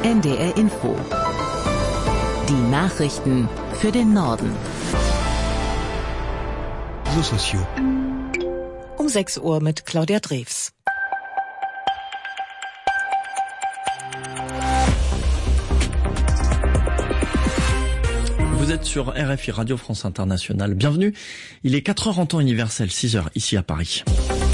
NDR Info. Die Nachrichten für den Norden. Réseaux sociaux. Um 6 Uhr mit Claudia Drews. Vous êtes sur RFI Radio France Internationale. Bienvenue. Il est 4h en temps universel, 6h ici à Paris.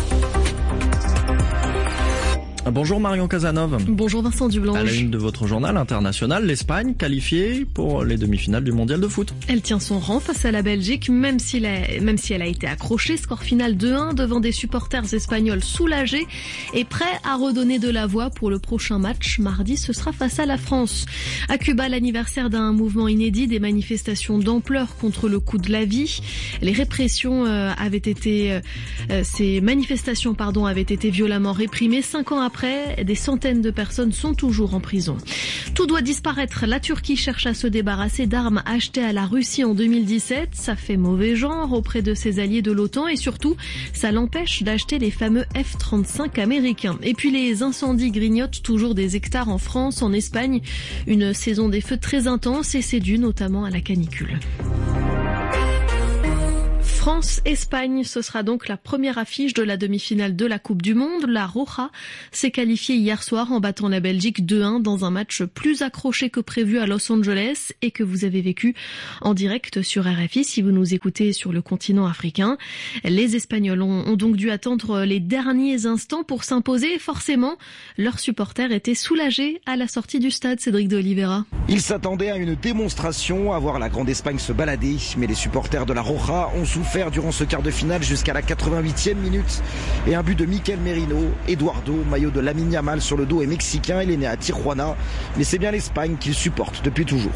Bonjour Marion Casanova. Bonjour Vincent Dublanche. À la une de votre journal international, l'Espagne qualifiée pour les demi-finales du mondial de foot. Elle tient son rang face à la Belgique, même si elle a été accrochée. Score final 2-1 devant des supporters espagnols soulagés et prêts à redonner de la voix pour le prochain match. Mardi, ce sera face à la France. À Cuba, l'anniversaire d'un mouvement inédit, des manifestations d'ampleur contre le coût de la vie. Les répressions ces manifestations avaient été violemment réprimées. 5 ans après, des centaines de personnes sont toujours en prison. Tout doit disparaître. La Turquie cherche à se débarrasser d'armes achetées à la Russie en 2017. Ça fait mauvais genre auprès de ses alliés de l'OTAN et surtout, ça l'empêche d'acheter les fameux F-35 américains. Et puis les incendies grignotent toujours des hectares en France, en Espagne. Une saison des feux très intense et c'est dû notamment à la canicule. France-Espagne, ce sera donc la première affiche de la demi-finale de la Coupe du Monde. La Roja s'est qualifiée hier soir en battant la Belgique 2-1 dans un match plus accroché que prévu à Los Angeles et que vous avez vécu en direct sur RFI si vous nous écoutez sur le continent africain. Les Espagnols ont donc dû attendre les derniers instants pour s'imposer. Forcément, leurs supporters étaient soulagés à la sortie du stade, Cédric de Oliveira. Ils s'attendaient à une démonstration, à voir la Grande Espagne se balader, mais les supporters de la Roja ont souffert durant ce quart de finale jusqu'à la 88e minute. Et un but de Mikel Merino. Eduardo, maillot de Lamine Yamal sur le dos, est mexicain. Il est né à Tijuana. Mais c'est bien l'Espagne qu'il supporte depuis toujours.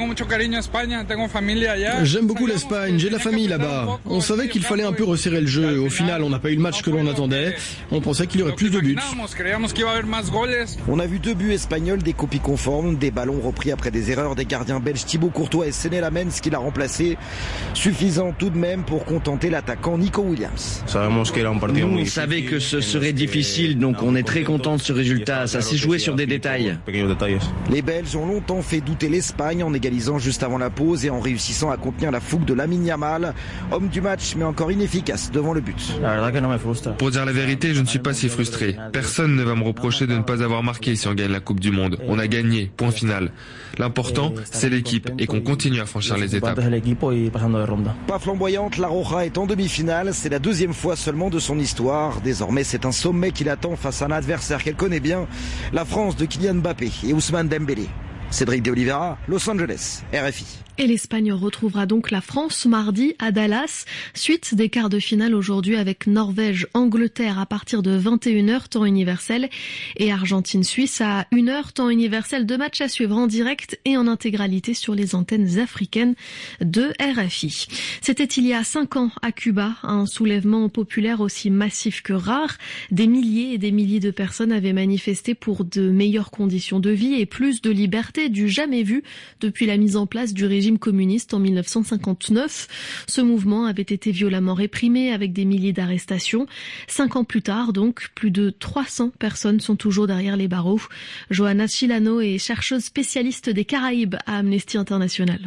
J'aime beaucoup l'Espagne. J'ai de la famille là-bas. On savait qu'il fallait un peu resserrer le jeu. Au final, on n'a pas eu le match que l'on attendait. On pensait qu'il y aurait plus de buts. On a vu 2 buts espagnols, des copies conformes, des ballons repris après des erreurs des gardiens belges Thibaut Courtois et Séné Lamens qui l'a remplacé. Suffisant tout de même pour contenter l'attaquant Nico Williams. Nous, on savait que ce serait difficile, donc on est très content de ce résultat. Ça s'est joué sur des détails. Les Belges ont longtemps fait douter l'Espagne en égalisant juste avant la pause et en réussissant à contenir la fougue de Lamine Yamal. Homme du match, mais encore inefficace devant le but. Pour dire la vérité, je ne suis pas si frustré. Personne ne va me reprocher de ne pas avoir marqué si on gagne la Coupe du Monde. On a gagné, point final. L'important, c'est l'équipe et qu'on continue à franchir les étapes. Pas flamboyante, la Roja est en demi-finale. C'est la 2e fois seulement de son histoire. Désormais, c'est un sommet qui l'attend face à un adversaire qu'elle connaît bien, la France de Kylian Mbappé et Ousmane Dembélé. Cédric de Oliveira, Los Angeles, RFI. Et l'Espagne retrouvera donc la France mardi à Dallas. Suite des quarts de finale aujourd'hui avec Norvège-Angleterre à partir de 21h temps universel et Argentine-Suisse à 1h temps universel. 2 matchs à suivre en direct et en intégralité sur les antennes africaines de RFI. C'était il y a 5 ans à Cuba, un soulèvement populaire aussi massif que rare. Des milliers et des milliers de personnes avaient manifesté pour de meilleures conditions de vie et plus de liberté du jamais vu depuis la mise en place du régime communiste en 1959. Ce mouvement avait été violemment réprimé avec des milliers d'arrestations. 5 ans plus tard, donc, plus de 300 personnes sont toujours derrière les barreaux. Johanna Chilano est chercheuse spécialiste des Caraïbes à Amnesty International.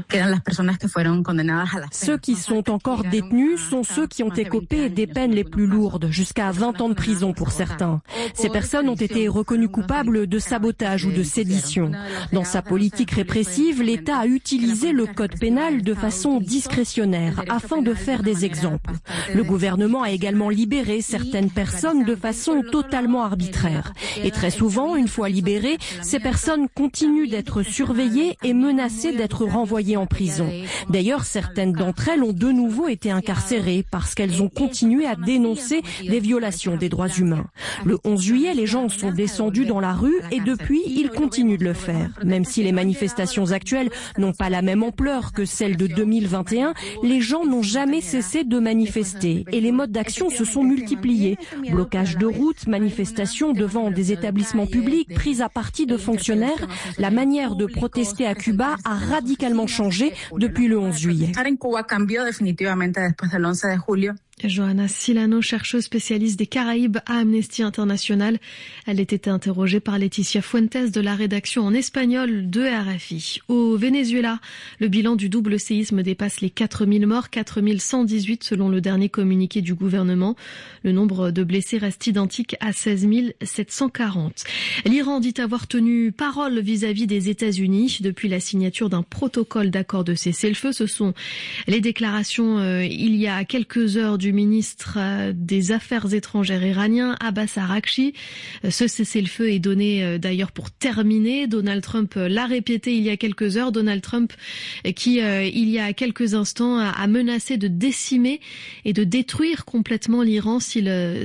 Ceux qui sont encore détenus sont ceux qui ont écopé des peines les plus lourdes, jusqu'à 20 ans de prison pour certains. Ces personnes ont été reconnues coupables de sabotage ou de sédition. Dans sa politique répressive, l'État a utilisé le code pénal de façon discrétionnaire afin de faire des exemples. Le gouvernement a également libéré certaines personnes de façon totalement arbitraire. Et très souvent, une fois libérées, ces personnes continuent d'être surveillées et menacées d'être renvoyées en prison. D'ailleurs, certaines d'entre elles ont de nouveau été incarcérées parce qu'elles ont continué à dénoncer des violations des droits humains. Le 11 juillet, les gens sont descendus dans la rue et depuis, ils continuent de le faire. Même si les manifestations actuelles n'ont pas la même ampleur que celle de 2021, les gens n'ont jamais cessé de manifester et les modes d'action se sont multipliés. Blocage de routes, manifestations devant des établissements publics, prise à partie de fonctionnaires. La manière de protester à Cuba a radicalement changé depuis le 11 juillet. Johanna Silano, chercheuse spécialiste des Caraïbes à Amnesty International. Elle était interrogée par Laetitia Fuentes de la rédaction en espagnol de RFI. Au Venezuela, le bilan du double séisme dépasse les 4000 morts, 4118 selon le dernier communiqué du gouvernement. Le nombre de blessés reste identique à 16 740. L'Iran dit avoir tenu parole vis-à-vis des États-Unis depuis la signature d'un protocole d'accord de cessez-le-feu. Ce sont les déclarations il y a quelques heures du ministre des Affaires étrangères iranien, Abbas Araghchi. Ce cessez-le-feu est donné d'ailleurs pour terminer. Donald Trump l'a répété il y a quelques heures. Donald Trump qui, il y a quelques instants, a menacé de décimer et de détruire complètement l'Iran si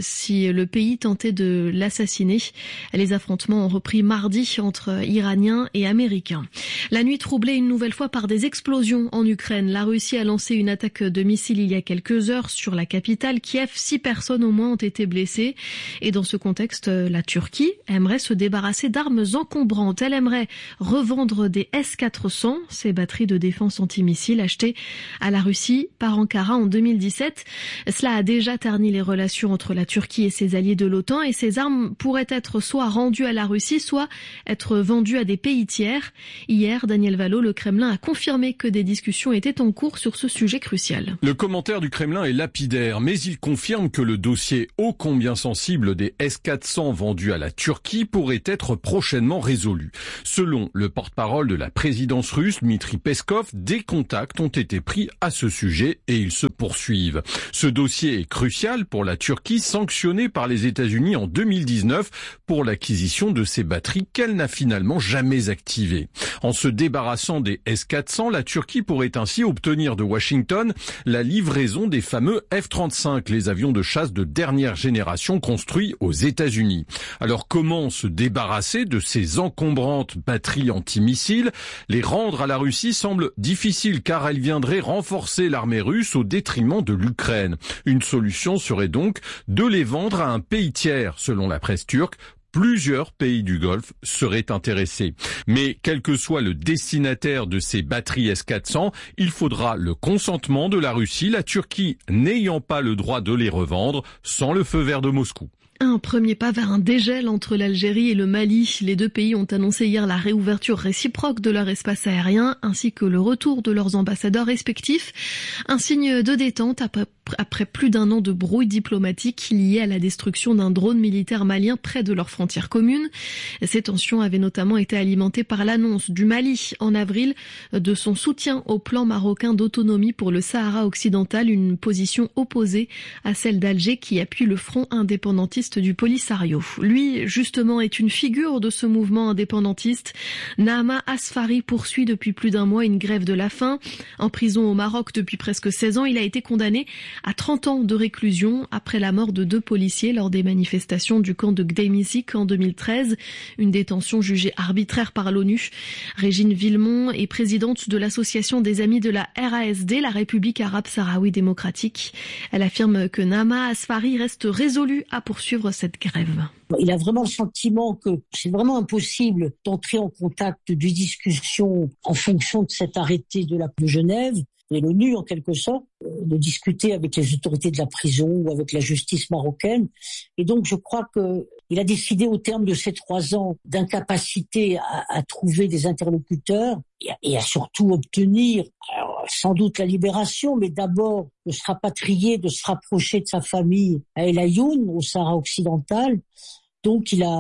le pays tentait de l'assassiner. Les affrontements ont repris mardi entre Iraniens et Américains. La nuit troublée une nouvelle fois par des explosions en Ukraine. La Russie a lancé une attaque de missiles il y a quelques heures sur la capitale Kiev. 6 personnes au moins ont été blessées. Et dans ce contexte, la Turquie aimerait se débarrasser d'armes encombrantes. Elle aimerait revendre des S-400, ces batteries de défense antimissiles achetées à la Russie par Ankara en 2017. Cela a déjà terni les relations entre la Turquie et ses alliés de l'OTAN et ces armes pourraient être soit rendues à la Russie, soit être vendues à des pays tiers. Hier, Daniel Valo, le Kremlin a confirmé que des discussions étaient en cours sur ce sujet crucial. Le commentaire du Kremlin est lapidaire, mais il confirme que le dossier ô combien sensible des S-400 vendus à la Turquie pourrait être prochainement résolu. Selon le porte-parole de la présidence russe, Dmitri Peskov, des contacts ont été pris à ce sujet et ils se poursuivent. Ce dossier est crucial pour la Turquie, sanctionnée par les États-Unis en 2019 pour l'acquisition de ces batteries qu'elle n'a finalement jamais activées. En se débarrassant des S-400, la Turquie pourrait ainsi obtenir de Washington la livraison des fameux F-35, les avions de chasse de dernière génération construits aux États-Unis. Alors comment se débarrasser de ces encombrantes batteries antimissiles? Les rendre à la Russie semble difficile car elles viendraient renforcer l'armée russe au détriment de l'Ukraine. Une solution serait donc de les vendre à un pays tiers, selon la presse turque. Plusieurs pays du Golfe seraient intéressés. Mais quel que soit le destinataire de ces batteries S-400, il faudra le consentement de la Russie, la Turquie n'ayant pas le droit de les revendre sans le feu vert de Moscou. Un premier pas vers un dégel entre l'Algérie et le Mali. Les deux pays ont annoncé hier la réouverture réciproque de leur espace aérien ainsi que le retour de leurs ambassadeurs respectifs. Un signe de détente après plus d'un an de brouille diplomatique lié à la destruction d'un drone militaire malien près de leurs frontières communes. Ces tensions avaient notamment été alimentées par l'annonce du Mali en avril de son soutien au plan marocain d'autonomie pour le Sahara occidental, une position opposée à celle d'Alger qui appuie le front indépendantiste du Polisario. Lui, justement, est une figure de ce mouvement indépendantiste. Nahama Asfari poursuit depuis plus d'un mois une grève de la faim. En prison au Maroc depuis presque 16 ans, il a été condamné à 30 ans de réclusion après la mort de 2 policiers lors des manifestations du camp de Gdeimzik en 2013. Une détention jugée arbitraire par l'ONU. Régine Villemont est présidente de l'association des amis de la RASD, la République arabe sahraoui démocratique. Elle affirme que Nahama Asfari reste résolu à poursuivre cette grève. Il a vraiment le sentiment que c'est vraiment impossible d'entrer en contact, de discussion en fonction de cet arrêté de Genève et l'ONU en quelque sorte, de discuter avec les autorités de la prison ou avec la justice marocaine. Et donc je crois qu'il a décidé au terme de ces 3 ans d'incapacité à trouver des interlocuteurs et à surtout obtenir sans doute la libération, mais d'abord de se rapatrier, de se rapprocher de sa famille à El Ayoun, au Sahara occidental. Donc il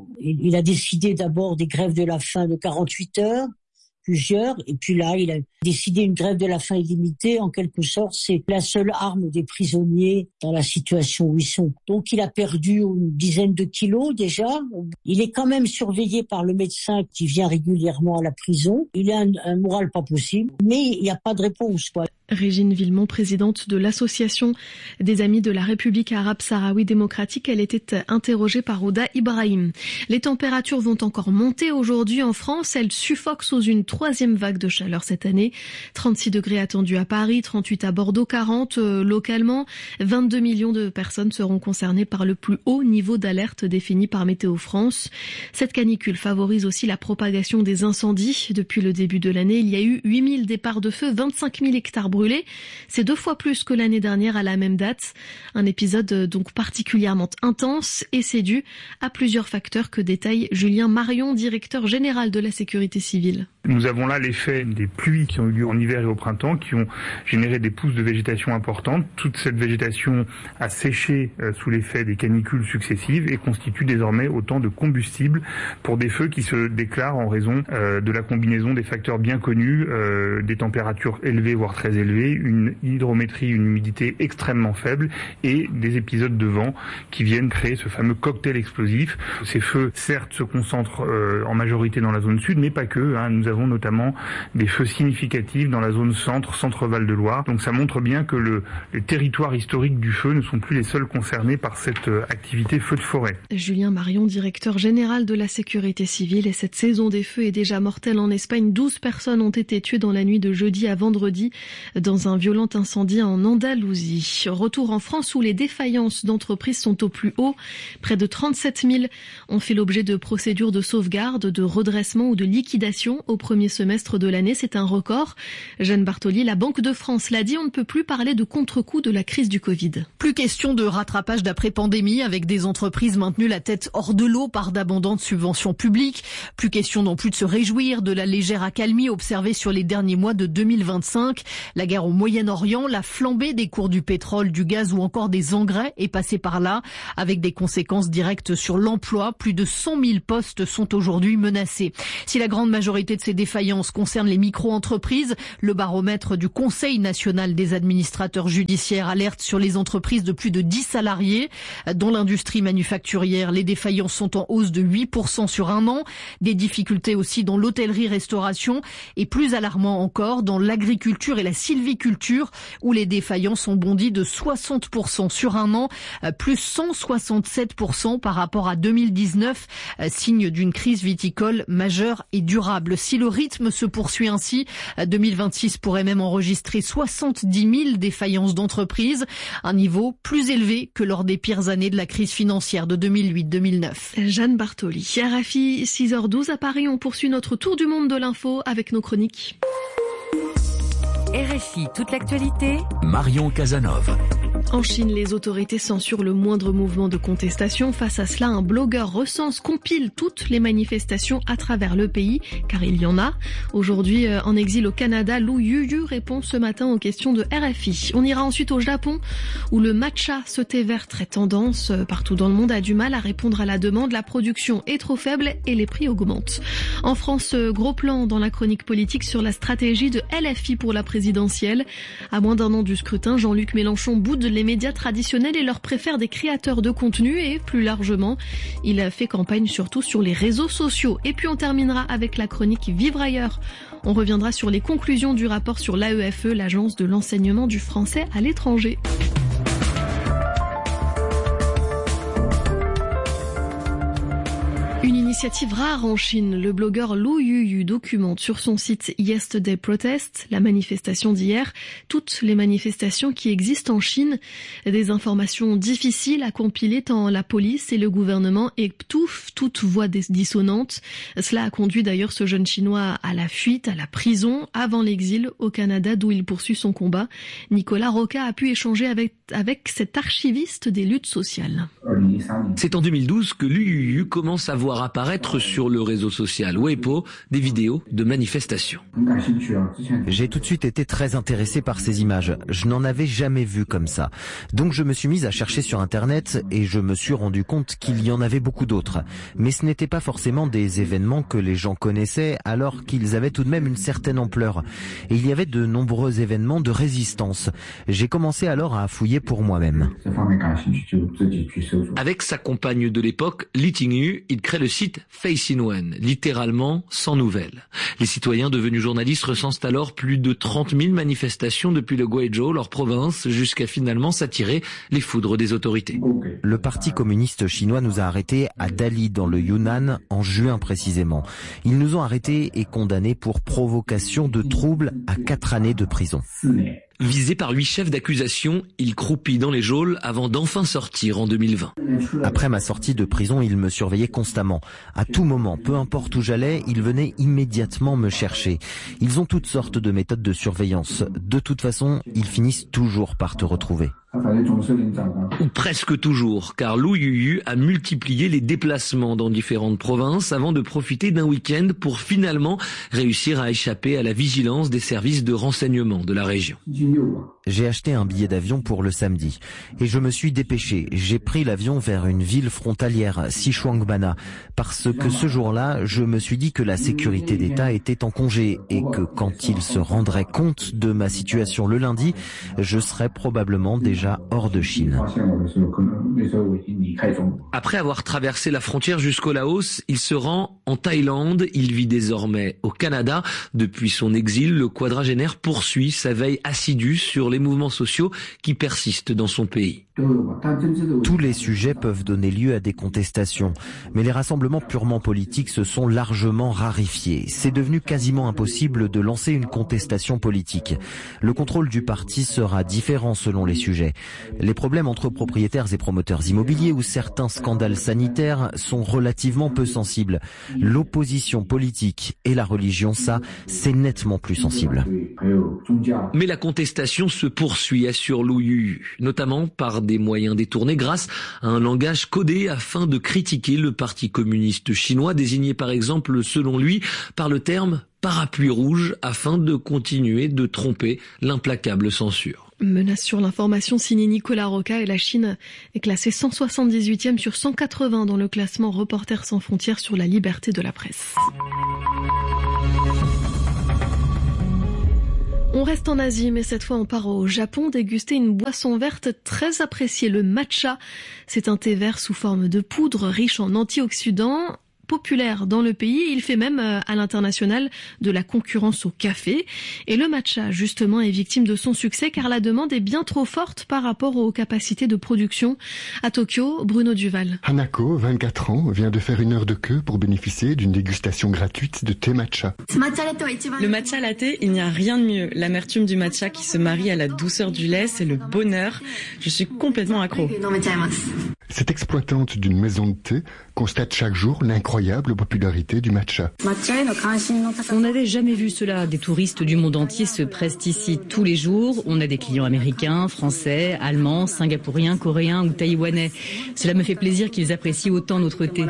a décidé d'abord des grèves de la faim de 48 heures, plusieurs, et puis là il a décidé une grève de la faim illimitée. En quelque sorte, c'est la seule arme des prisonniers dans la situation où ils sont. Donc il a perdu une dizaine de kilos déjà. Il est quand même surveillé par le médecin qui vient régulièrement à la prison. Il a un moral pas possible, mais il n'y a pas de réponse, quoi. Régine Villemont, présidente de l'association des amis de la République arabe sahraoui démocratique, elle était interrogée par Ouda Ibrahim. Les températures vont encore monter aujourd'hui en France. Elles suffoquent sous une 3e vague de chaleur cette année. 36 degrés attendus à Paris, 38 à Bordeaux, 40 localement. 22 millions de personnes seront concernées par le plus haut niveau d'alerte défini par Météo France. Cette canicule favorise aussi la propagation des incendies. Depuis le début de l'année, il y a eu 8000 départs de feu, 25 000 hectares brûlés brûlés. C'est 2 fois plus que l'année dernière à la même date. Un épisode donc particulièrement intense et c'est dû à plusieurs facteurs que détaille Julien Marion, directeur général de la sécurité civile. Nous avons là l'effet des pluies qui ont eu lieu en hiver et au printemps, qui ont généré des pousses de végétation importantes. Toute cette végétation a séché sous l'effet des canicules successives et constitue désormais autant de combustible pour des feux qui se déclarent en raison de la combinaison des facteurs bien connus, des températures élevées voire très élevées, une hydrométrie, une humidité extrêmement faible et des épisodes de vent qui viennent créer ce fameux cocktail explosif. Ces feux, certes, se concentrent en majorité dans la zone sud, mais pas que. Nous avons notamment des feux significatifs dans la zone centre-Val de Loire. Donc ça montre bien que les territoires historiques du feu ne sont plus les seuls concernés par cette activité feu de forêt. Julien Marion, directeur général de la sécurité civile. Et cette saison des feux est déjà mortelle en Espagne. 12 personnes ont été tuées dans la nuit de jeudi à vendredi dans un violent incendie en Andalousie. Retour en France où les défaillances d'entreprises sont au plus haut. Près de 37 000 ont fait l'objet de procédures de sauvegarde, de redressement ou de liquidation au premier semestre de l'année. C'est un record. Jeanne Bartoli, la Banque de France l'a dit, on ne peut plus parler de contre-coup de la crise du Covid. Plus question de rattrapage d'après-pandémie avec des entreprises maintenues la tête hors de l'eau par d'abondantes subventions publiques. Plus question non plus de se réjouir de la légère accalmie observée sur les derniers mois de 2025. La guerre au Moyen-Orient, la flambée des cours du pétrole, du gaz ou encore des engrais est passée par là avec des conséquences directes sur l'emploi. Plus de 100 000 postes sont aujourd'hui menacés. Si la grande majorité de ces défaillances concernent les micro-entreprises, le baromètre du Conseil national des administrateurs judiciaires alerte sur les entreprises de plus de 10 salariés. Dans l'industrie manufacturière, les défaillances sont en hausse de 8% sur un an. Des difficultés aussi dans l'hôtellerie-restauration et plus alarmant encore dans l'agriculture et la sylviculture où les défaillances ont bondi de 60% sur un an, plus 167% par rapport à 2019, signe d'une crise viticole majeure et durable. Si le rythme se poursuit ainsi, 2026 pourrait même enregistrer 70 000 défaillances d'entreprises, un niveau plus élevé que lors des pires années de la crise financière de 2008-2009. Jeanne Bartoli, RFI 6h12 à Paris, on poursuit notre tour du monde de l'info avec nos chroniques. RFI, toute l'actualité. Marion Casanov. En Chine, les autorités censurent le moindre mouvement de contestation. Face à cela, un blogueur compile toutes les manifestations à travers le pays, car il y en a. Aujourd'hui, en exil au Canada, Lu Yuyu répond ce matin aux questions de RFI. On ira ensuite au Japon, où le matcha, ce thé vert très tendance partout dans le monde, a du mal à répondre à la demande. La production est trop faible et les prix augmentent. En France, gros plan dans la chronique politique sur la stratégie de LFI pour la présidentielle. À moins d'un an du scrutin, Jean-Luc Mélenchon boude les médias traditionnels et leur préfère des créateurs de contenu et plus largement, il a fait campagne surtout sur les réseaux sociaux. Et puis on terminera avec la chronique Vivre ailleurs. On reviendra sur les conclusions du rapport sur l'AEFE, l'agence de l'enseignement du français à l'étranger. Une initiative rare en Chine. Le blogueur Lu Yuyu documente sur son site Yesterday Protest, la manifestation d'hier, toutes les manifestations qui existent en Chine. Des informations difficiles à compiler tant la police et le gouvernement étouffent toute voix dissonante. Cela a conduit d'ailleurs ce jeune Chinois à la fuite, à la prison, avant l'exil au Canada d'où il poursuit son combat. Nicolas Roca a pu échanger avec cet archiviste des luttes sociales. C'est en 2012 que Lu Yuyu commence à voir apparaître sur le réseau social Weibo des vidéos de manifestations. J'ai tout de suite été très intéressé par ces images. Je n'en avais jamais vu comme ça. Donc je me suis mis à chercher sur Internet et je me suis rendu compte qu'il y en avait beaucoup d'autres. Mais ce n'étaient pas forcément des événements que les gens connaissaient alors qu'ils avaient tout de même une certaine ampleur. Et il y avait de nombreux événements de résistance. J'ai commencé alors à fouiller pour moi-même. Avec sa compagne de l'époque, Li Tingyu, il crée le site Face-in-Wen, littéralement sans nouvelles. Les citoyens devenus journalistes recensent alors plus de 30 000 manifestations depuis le Guizhou, leur province, jusqu'à finalement s'attirer les foudres des autorités. Le Parti communiste chinois nous a arrêtés à Dali, dans le Yunnan, en juin précisément. Ils nous ont arrêtés et condamnés pour provocation de troubles à 4 années de prison. Visé par 8 chefs d'accusation, il croupit dans les geôles avant d'enfin sortir en 2020. Après ma sortie de prison, il me surveillait constamment. À tout moment, peu importe où j'allais, ils venaient immédiatement me chercher. Ils ont toutes sortes de méthodes de surveillance. De toute façon, ils finissent toujours par te retrouver. Ou presque toujours, car Lou Yuyu a multiplié les déplacements dans différentes provinces avant de profiter d'un week-end pour finalement réussir à échapper à la vigilance des services de renseignement de la région. J'ai acheté un billet d'avion pour le samedi et je me suis dépêché. J'ai pris l'avion vers une ville frontalière, Xishuangbanna, parce que ce jour-là, je me suis dit que la sécurité d'État était en congé et que quand ils se rendraient compte de ma situation le lundi, je serais probablement déjà hors de Chine. Après avoir traversé la frontière jusqu'au Laos, il se rend en Thaïlande. Il vit désormais au Canada. Depuis son exil, le quadragénaire poursuit sa veille assidue sur les mouvements sociaux qui persistent dans son pays. Tous les sujets peuvent donner lieu à des contestations, mais les rassemblements purement politiques se sont largement raréfiés. C'est devenu quasiment impossible de lancer une contestation politique. Le contrôle du parti sera différent selon les sujets. Les problèmes entre propriétaires et promoteurs immobiliers ou certains scandales sanitaires sont relativement peu sensibles. L'opposition politique et la religion, ça, c'est nettement plus sensible. Mais la contestation se poursuit, assure Lou Yuyu, notamment par des moyens détournés grâce à un langage codé afin de critiquer le Parti communiste chinois, désigné par exemple, selon lui, par le terme parapluie rouge afin de continuer de tromper l'implacable censure. Menace sur l'information signée Nicolas Roca et la Chine est classée 178e sur 180 dans le classement Reporters sans frontières sur la liberté de la presse. On reste en Asie, mais cette fois on part au Japon déguster une boisson verte très appréciée, le matcha. C'est un thé vert sous forme de poudre riche en antioxydants. Populaire dans le pays, il fait même à l'international de la concurrence au café. Et le matcha, justement, est victime de son succès car la demande est bien trop forte par rapport aux capacités de production. À Tokyo, Bruno Duval. Hanako, 24 ans, vient de faire une heure de queue pour bénéficier d'une dégustation gratuite de thé matcha. Le matcha latte, il n'y a rien de mieux. L'amertume du matcha qui se marie à la douceur du lait, c'est le bonheur. Je suis complètement accro. Cette exploitante d'une maison de thé constate chaque jour l'incroyable popularité du matcha. On n'avait jamais vu cela. Des touristes du monde entier se pressent ici tous les jours. On a des clients américains, français, allemands, singapouriens, coréens ou taïwanais. Cela me fait plaisir qu'ils apprécient autant notre thé.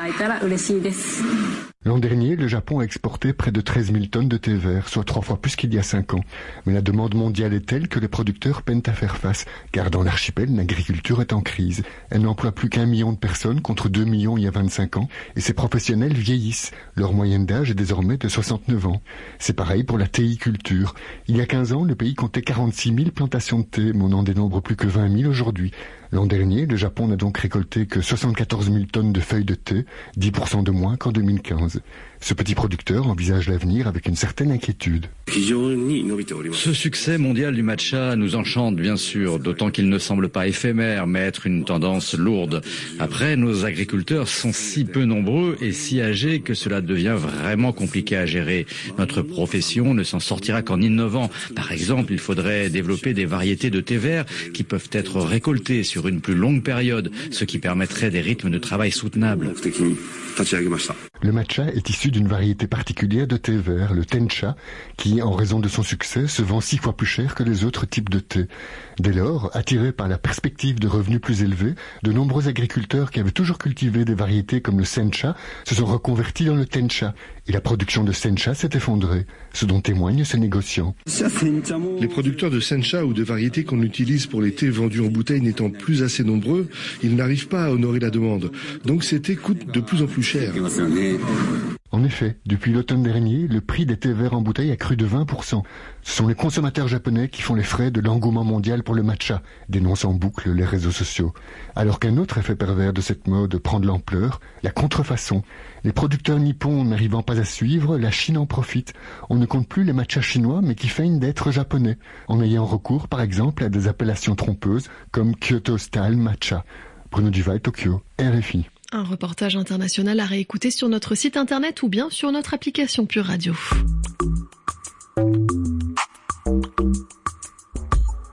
L'an dernier, le Japon a exporté près de 13 000 tonnes de thé vert, soit 3 fois plus qu'il y a 5 ans. Mais la demande mondiale est telle que les producteurs peinent à faire face, car dans l'archipel, l'agriculture est en crise. Elle n'emploie plus qu'1 million de personnes contre 2 millions il y a 25 ans, et ces professionnels vieillissent. Leur moyenne d'âge est désormais de 69 ans. C'est pareil pour la théiculture. Il y a 15 ans, le pays comptait 46 000 plantations de thé, mais on n'en dénombre plus que 20 000 aujourd'hui. L'an dernier, le Japon n'a donc récolté que 74 000 tonnes de feuilles de thé, 10% de moins qu'en 2015. Ce petit producteur envisage l'avenir avec une certaine inquiétude. Ce succès mondial du matcha nous enchante bien sûr, d'autant qu'il ne semble pas éphémère, mais être une tendance lourde. Après, nos agriculteurs sont si peu nombreux et si âgés que cela devient vraiment compliqué à gérer. Notre profession ne s'en sortira qu'en innovant. Par exemple, il faudrait développer des variétés de thé vert qui peuvent être récoltées sur une plus longue période, ce qui permettrait des rythmes de travail soutenables. Le matcha est issu d'une variété particulière de thé vert, le tencha, qui, en raison de son succès, se vend 6 fois plus cher que les autres types de thé. Dès lors, attirés par la perspective de revenus plus élevés, de nombreux agriculteurs qui avaient toujours cultivé des variétés comme le sencha se sont reconvertis dans le tencha, et la production de sencha s'est effondrée, ce dont témoignent ces négociants. Les producteurs de sencha ou de variétés qu'on utilise pour les thés vendus en bouteille n'étant plus assez nombreux, ils n'arrivent pas à honorer la demande. Donc ces thés coûtent de plus en plus cher. En effet, depuis l'automne dernier, le prix des thés verts en bouteille a cru de 20%. Ce sont les consommateurs japonais qui font les frais de l'engouement mondial pour le matcha, dénoncent en boucle les réseaux sociaux. Alors qu'un autre effet pervers de cette mode prend de l'ampleur, la contrefaçon. Les producteurs nippons n'arrivant pas à suivre, la Chine en profite. On ne compte plus les matchas chinois, mais qui feignent d'être japonais, en ayant recours par exemple à des appellations trompeuses comme Kyoto Style Matcha. Bruno Duval, Tokyo, RFI. Un reportage international à réécouter sur notre site internet ou bien sur notre application Pure Radio.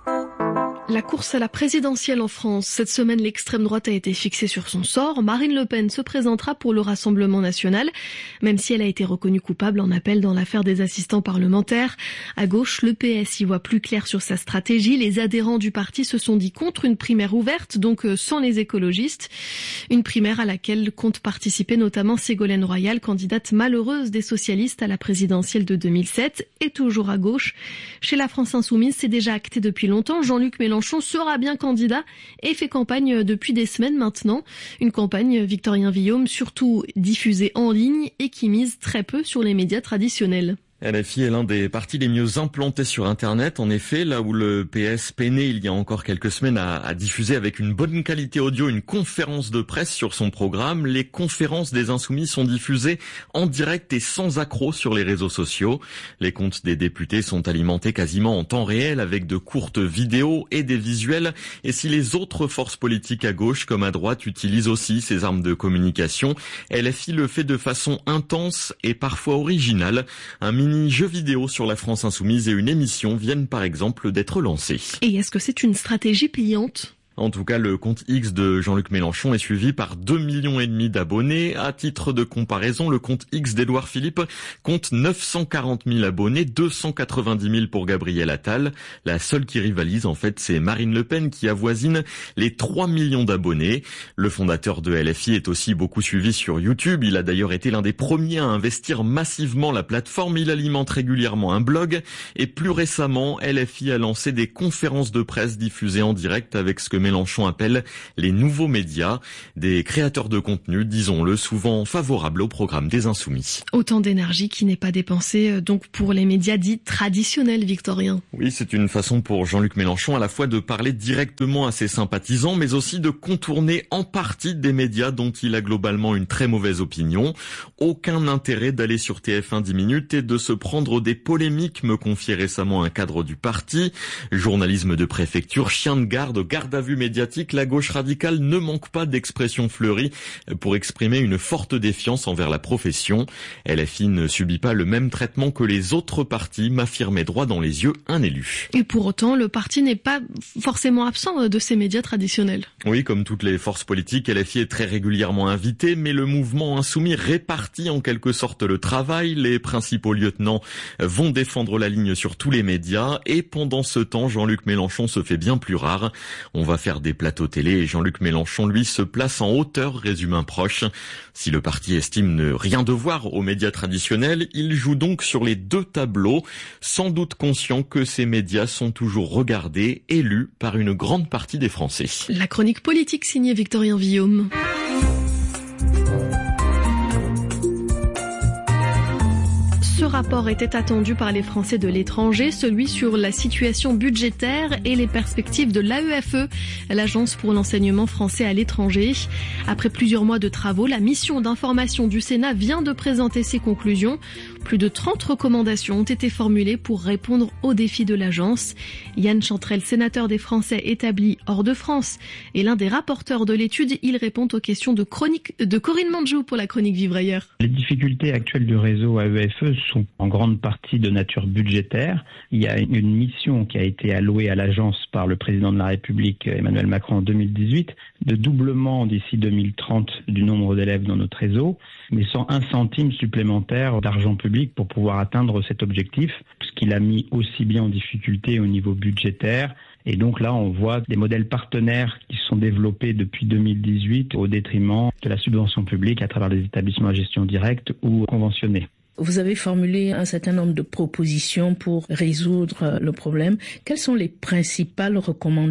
course à la présidentielle en France. Cette semaine, l'extrême droite a été fixée sur son sort. Marine Le Pen se présentera pour le Rassemblement national, même si elle a été reconnue coupable en appel dans l'affaire des assistants parlementaires. À gauche, le PS y voit plus clair sur sa stratégie. Les adhérents du parti se sont dit contre une primaire ouverte, donc sans les écologistes. Une primaire à laquelle compte participer notamment Ségolène Royal, candidate malheureuse des socialistes à la présidentielle de 2007, et toujours à gauche. Chez la France Insoumise, c'est déjà acté depuis longtemps. Jean-Luc Mélenchon sera bien candidat et fait campagne depuis des semaines maintenant. Une campagne, Victorien Villaume, surtout diffusée en ligne et qui mise très peu sur les médias traditionnels. LFI est l'un des partis les mieux implantés sur Internet. En effet, là où le PS peinait il y a encore quelques semaines à diffuser avec une bonne qualité audio une conférence de presse sur son programme, les conférences des Insoumis sont diffusées en direct et sans accroc sur les réseaux sociaux. Les comptes des députés sont alimentés quasiment en temps réel avec de courtes vidéos et des visuels. Et si les autres forces politiques à gauche comme à droite utilisent aussi ces armes de communication, LFI le fait de façon intense et parfois originale. Un mini-jeu vidéo sur la France Insoumise et une émission viennent par exemple d'être lancés. Et est-ce que c'est une stratégie payante ? En tout cas, le compte X de Jean-Luc Mélenchon est suivi par 2,5 millions d'abonnés. À titre de comparaison, le compte X d'Édouard Philippe compte 940 000 abonnés, 290 000 pour Gabriel Attal. La seule qui rivalise, en fait, c'est Marine Le Pen qui avoisine les 3 millions d'abonnés. Le fondateur de LFI est aussi beaucoup suivi sur YouTube. Il a d'ailleurs été l'un des premiers à investir massivement la plateforme. Il alimente régulièrement un blog. Et plus récemment, LFI a lancé des conférences de presse diffusées en direct avec ce que Mélenchon appelle les nouveaux médias, des créateurs de contenu, disons-le, souvent favorables au programme des Insoumis. Autant d'énergie qui n'est pas dépensée donc pour les médias dits traditionnels, Victorien. Oui, c'est une façon pour Jean-Luc Mélenchon à la fois de parler directement à ses sympathisants, mais aussi de contourner en partie des médias dont il a globalement une très mauvaise opinion. Aucun intérêt d'aller sur TF1 10 minutes et de se prendre des polémiques, me confiait récemment un cadre du parti. Journalisme de préfecture, chien de garde, garde à vue médiatique, la gauche radicale ne manque pas d'expressions fleuries pour exprimer une forte défiance envers la profession. LFI ne subit pas le même traitement que les autres partis, m'affirmait droit dans les yeux un élu. Et pour autant, le parti n'est pas forcément absent de ces médias traditionnels. Oui, comme toutes les forces politiques, LFI est très régulièrement invité, mais le mouvement insoumis répartit en quelque sorte le travail. Les principaux lieutenants vont défendre la ligne sur tous les médias et pendant ce temps, Jean-Luc Mélenchon se fait bien plus rare. On va faire des plateaux télé et Jean-Luc Mélenchon, lui, se place en hauteur, résume un proche. Si le parti estime ne rien devoir aux médias traditionnels, il joue donc sur les deux tableaux, sans doute conscient que ces médias sont toujours regardés et lus par une grande partie des Français. La chronique politique signée Victorien Villaume. Ce rapport était attendu par les Français de l'étranger, celui sur la situation budgétaire et les perspectives de l'AEFE, l'Agence pour l'enseignement français à l'étranger. Après plusieurs mois de travaux, la mission d'information du Sénat vient de présenter ses conclusions. Plus de 30 recommandations ont été formulées pour répondre aux défis de l'agence. Yann Chantrel, sénateur des Français établis hors de France, est l'un des rapporteurs de l'étude. Il répond aux questions de Corinne Manjou pour la chronique Vivre ailleurs. Les difficultés actuelles du réseau AEFE sont en grande partie de nature budgétaire. Il y a une mission qui a été allouée à l'agence par le président de la République Emmanuel Macron en 2018 de doublement d'ici 2030 du nombre d'élèves dans notre réseau, mais sans un centime supplémentaire d'argent public pour pouvoir atteindre cet objectif, ce qui l'a mis aussi bien en difficulté au niveau budgétaire. Et donc là, on voit des modèles partenaires qui sont développés depuis 2018 au détriment de la subvention publique à travers des établissements à gestion directe ou conventionnés. Vous avez formulé un certain nombre de propositions pour résoudre le problème. Quelles sont les principales recommandations ?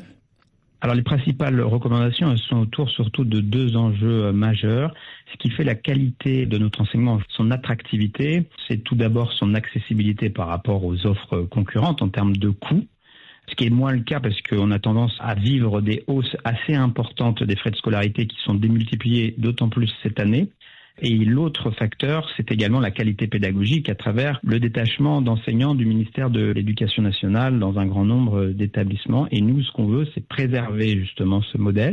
Alors les principales recommandations, elles sont autour surtout de deux enjeux majeurs. Ce qui fait la qualité de notre enseignement, son attractivité, c'est tout d'abord son accessibilité par rapport aux offres concurrentes en termes de coûts. Ce qui est moins le cas parce qu'on a tendance à vivre des hausses assez importantes des frais de scolarité qui sont démultipliés d'autant plus cette année. Et l'autre facteur, c'est également la qualité pédagogique à travers le détachement d'enseignants du ministère de l'Éducation nationale dans un grand nombre d'établissements. Et nous, ce qu'on veut, c'est préserver justement ce modèle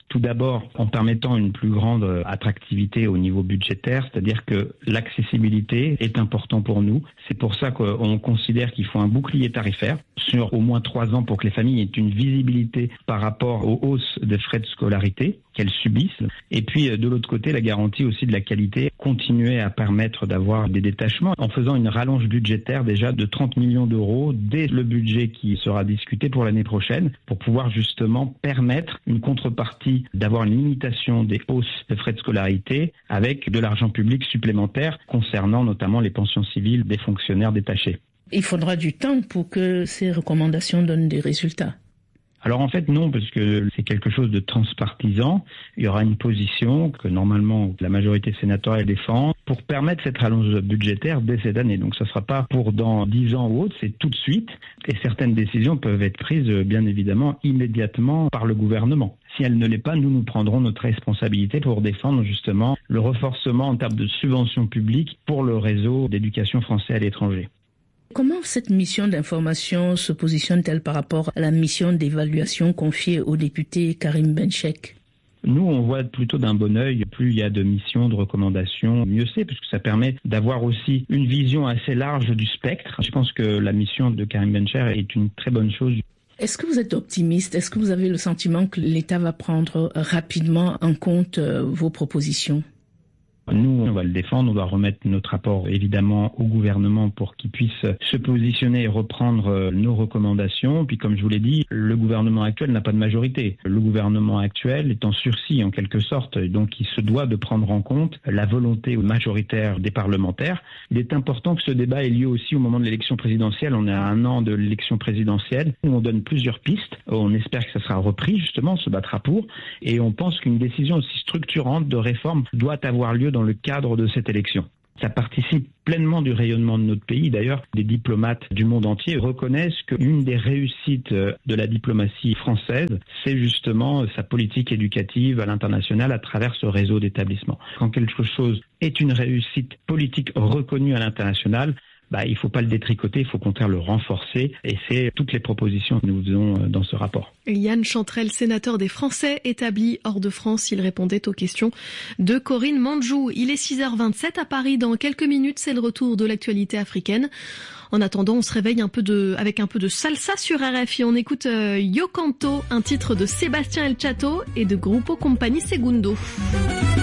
Tout d'abord, en permettant une plus grande attractivité au niveau budgétaire, c'est-à-dire que l'accessibilité est important pour nous. C'est pour ça qu'on considère qu'il faut un bouclier tarifaire sur au moins 3 ans pour que les familles aient une visibilité par rapport aux hausses des frais de scolarité qu'elles subissent. Et puis, de l'autre côté, la garantie aussi de la qualité, continuer à permettre d'avoir des détachements en faisant une rallonge budgétaire déjà de 30 millions d'euros dès le budget qui sera discuté pour l'année prochaine pour pouvoir justement permettre une contrepartie d'avoir une limitation des hausses de frais de scolarité avec de l'argent public supplémentaire concernant notamment les pensions civiles des fonctionnaires détachés. Il faudra du temps pour que ces recommandations donnent des résultats. Alors en fait non, parce que c'est quelque chose de transpartisan. Il y aura une position que normalement la majorité sénatoriale défend pour permettre cette rallonge budgétaire dès cette année. Donc ça ne sera pas pour dans 10 ans ou autre, c'est tout de suite. Et certaines décisions peuvent être prises bien évidemment immédiatement par le gouvernement. Si elle ne l'est pas, nous prendrons notre responsabilité pour défendre justement le renforcement en termes de subventions publiques pour le réseau d'éducation français à l'étranger. Comment cette mission d'information se positionne-t-elle par rapport à la mission d'évaluation confiée au député Karim Benchek ? Nous, on voit plutôt d'un bon œil, plus il y a de missions, de recommandations, mieux c'est, parce que ça permet d'avoir aussi une vision assez large du spectre. Je pense que la mission de Karim Bencher est une très bonne chose. Est-ce que vous êtes optimiste ? Est-ce que vous avez le sentiment que l'État va prendre rapidement en compte vos propositions ? Nous, on va le défendre, on doit remettre notre rapport évidemment au gouvernement pour qu'il puisse se positionner et reprendre nos recommandations. Puis comme je vous l'ai dit, le gouvernement actuel n'a pas de majorité. Le gouvernement actuel est en sursis en quelque sorte, donc il se doit de prendre en compte la volonté majoritaire des parlementaires. Il est important que ce débat ait lieu aussi au moment de l'élection présidentielle. On est à 1 an de l'élection présidentielle où on donne plusieurs pistes. On espère que ça sera repris justement, on se battra pour. Et on pense qu'une décision aussi structurante de réforme doit avoir lieu dans le cadre de cette élection. Ça participe pleinement du rayonnement de notre pays. D'ailleurs, des diplomates du monde entier reconnaissent qu'une des réussites de la diplomatie française, c'est justement sa politique éducative à l'international à travers ce réseau d'établissements. Quand quelque chose est une réussite politique reconnue à l'international, il ne faut pas le détricoter, il faut au contraire le renforcer. Et c'est toutes les propositions que nous faisons dans ce rapport. Yann Chantrel, sénateur des Français établis hors de France, il répondait aux questions de Corinne Manjou. Il est 6h27 à Paris. Dans quelques minutes, c'est le retour de l'actualité africaine. En attendant, on se réveille avec un peu de salsa sur RFI. On écoute Yo Canto, un titre de Sébastien El Chato et de Grupo Compagnie Segundo.